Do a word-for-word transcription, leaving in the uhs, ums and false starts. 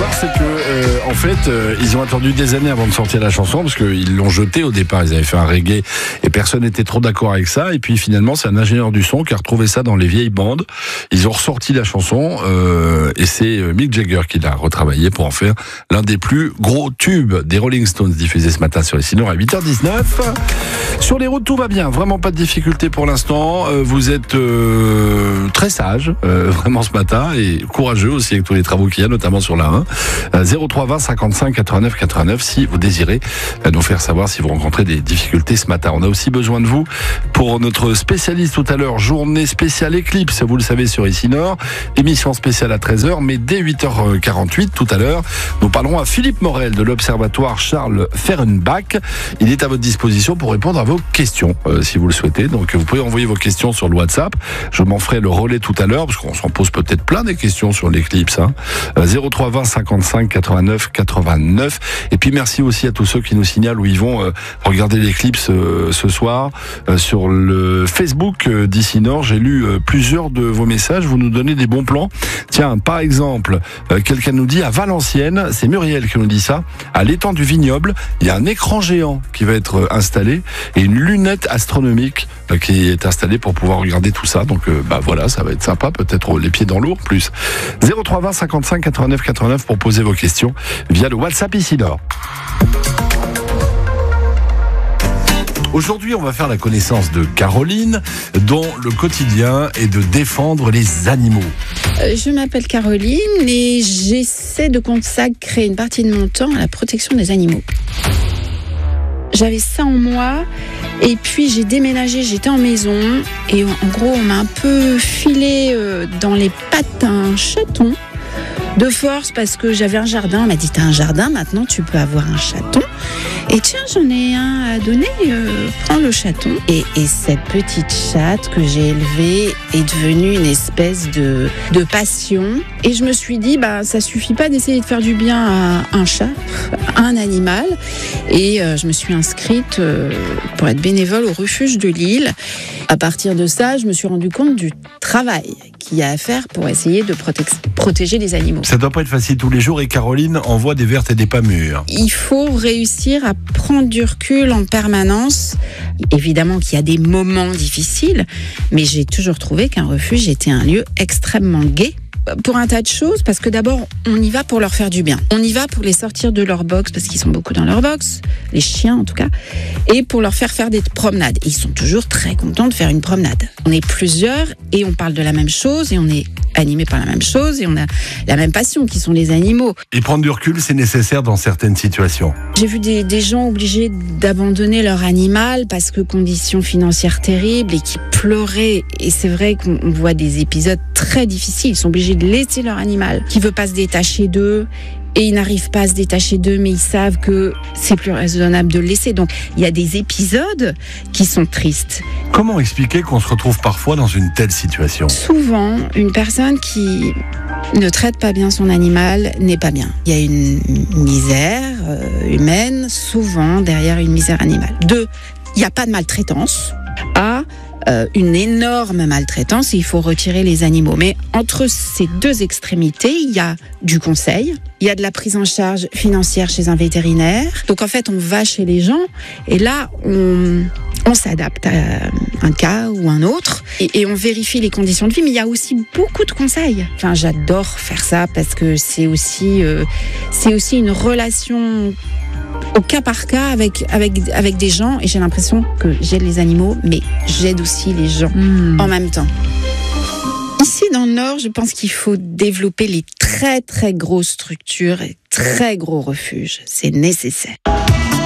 soir, c'est que euh, en fait, euh, ils ont attendu des années avant de sortir la chanson parce qu'ils l'ont jetée au départ. Ils avaient fait un reggae et personne n'était trop d'accord avec ça. Et puis finalement, c'est un ingénieur du son qui a retrouvé ça dans les vieilles bandes. Ils ont ressorti la chanson euh, et c'est Mick Jagger qui l'a retravaillé pour en faire l'un des plus gros tubes des Rolling Stones diffusés ce matin sur les Sinors à huit heures dix-neuf. Sur les routes, tout va bien. Vraiment pas de difficulté pour l'instant. Euh, vous êtes euh, très sage, euh, vraiment ce matin, et courageux aussi avec tous les travaux qu'il y a, notamment sur la un. Euh, zéro trois vingt cinquante-cinq quatre-vingt-neuf quatre-vingt-neuf si vous désirez euh, nous faire savoir si vous rencontrez des difficultés ce matin. On a aussi besoin de vous pour notre spécialiste tout à l'heure, journée spéciale Eclipse, vous le savez, sur ici Nord, émission spéciale à treize heures, mais dès huit heures quarante-huit tout à l'heure, nous parlerons à Philippe Morel de l'Observatoire Charles Fehrenbach. Il est à votre disposition pour répondre à vos questions, euh, si vous le souhaitez. Donc vous pouvez envoyer vos questions sur le WhatsApp. Je m'en ferai le relais tout à l'heure, parce qu'on s'en pose peut-être plein des questions sur l'éclipse. Hein. Euh, zéro trois vingt cinquante-cinq quatre-vingt-neuf quatre-vingt-neuf. Et puis merci aussi à tous ceux qui nous signalent où ils vont euh, regarder l'éclipse euh, ce soir. Euh, sur le Facebook euh, d'ici Nord, j'ai lu euh, plusieurs de vos messages. Vous nous donnez des bons plans. Tiens, par exemple, euh, quelqu'un nous dit à Valenciennes, c'est Muriel qui nous dit ça, à l'étang du Vignoble, il y a un écran géant qui va être installé et une lunette astronomique euh, qui est installée pour pouvoir regarder tout ça. Donc euh, bah voilà, ça va être sympa, peut-être les pieds dans l'eau en plus. zéro trois vingt cinquante-cinq quatre-vingt-neuf quatre-vingt-neuf pour poser vos questions via le WhatsApp ici Nord. Aujourd'hui, on va faire la connaissance de Caroline, dont le quotidien est de défendre les animaux. Euh, je m'appelle Caroline et j'essaie de consacrer une partie de mon temps à la protection des animaux. J'avais ça en moi et puis j'ai déménagé, j'étais en maison et en gros on m'a un peu filé euh, dans les pattes un chaton de force parce que j'avais un jardin. On m'a dit t'as un jardin, maintenant tu peux avoir un chaton. Et tiens, j'en ai un à donner, euh, prends le chaton. Et, et cette petite chatte que j'ai élevée est devenue une espèce de, de passion. Et je me suis dit, bah, ça suffit pas d'essayer de faire du bien à un chat, à un animal. Et euh, je me suis inscrite euh, pour être bénévole au refuge de Lille. À partir de ça, je me suis rendu compte du travail qu'il y a à faire pour essayer de proté- protéger les animaux. Ça doit pas être facile tous les jours et Caroline envoie des vertes et des pas mûres. Il faut réussir à prendre du recul en permanence. Évidemment qu'il y a des moments difficiles, mais j'ai toujours trouvé qu'un refuge était un lieu extrêmement gai. Pour un tas de choses, parce que d'abord, on y va pour leur faire du bien. On y va pour les sortir de leur box, parce qu'ils sont beaucoup dans leur box, les chiens en tout cas, et pour leur faire faire des promenades. Et ils sont toujours très contents de faire une promenade. On est plusieurs et on parle de la même chose et on est animés par la même chose et on a la même passion qui sont les animaux. Et prendre du recul, c'est nécessaire dans certaines situations. J'ai vu des, des gens obligés d'abandonner leur animal parce que conditions financières terribles et qui pleuraient. Et c'est vrai qu'on voit des épisodes très difficiles. Ils sont obligés de laisser leur animal qui veut pas se détacher d'eux. Et ils n'arrivent pas à se détacher d'eux, mais ils savent que c'est plus raisonnable de le laisser. Donc, il y a des épisodes qui sont tristes. Comment expliquer qu'on se retrouve parfois dans une telle situation ? Souvent, une personne qui ne traite pas bien son animal n'est pas bien. Il y a une misère euh, humaine, souvent derrière une misère animale. Deux, il n'y a pas de maltraitance. A, Euh, une énorme maltraitance et il faut retirer les animaux. Mais entre ces deux extrémités, il y a du conseil, il y a de la prise en charge financière chez un vétérinaire. Donc en fait, on va chez les gens et là, on, on s'adapte à un cas ou un autre et, et on vérifie les conditions de vie. Mais il y a aussi beaucoup de conseils. Enfin, j'adore faire ça parce que c'est aussi, euh, c'est aussi une relation au cas par cas avec, avec, avec des gens et j'ai l'impression que j'aide les animaux mais j'aide aussi les gens mmh. en même temps. Ici dans le Nord, je pense qu'il faut développer les très très grosses structures et très gros refuges. C'est nécessaire.